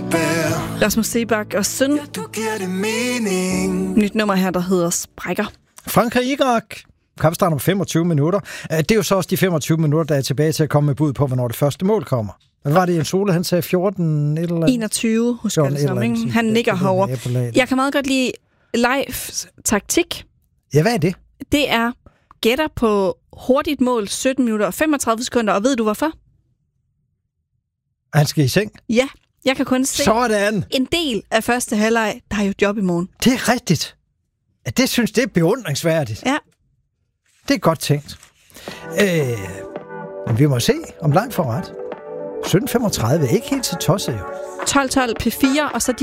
bære. Rasmus Seebach og Søn. Du giver det mening. Nyt nummer her, der hedder Sprækker. Frankrig-Irak. Kampstart om 25 minutter. Det er jo så også de 25 minutter, der er tilbage til at komme med bud på, hvornår det første mål kommer. Hvad var det, Jens Ole? Han sagde 14 et eller andet? 21, husker jeg det som, ikke? Han nikker herovre. Jeg kan meget godt lide Leifs taktik. Ja, hvad er det? Det er gætter på hurtigt mål, 17 minutter og 35 sekunder. Og ved du hvorfor? Han skal i seng? Ja, jeg kan kun se sådan en del af første halvleg, der har jo job i morgen. Det er rigtigt. Det synes det er beundringsværdigt. Ja. Det er godt tænkt. Men vi må se, om Leif får ret. 17:35 ikke helt så tosset jo. 12-12 P4, og så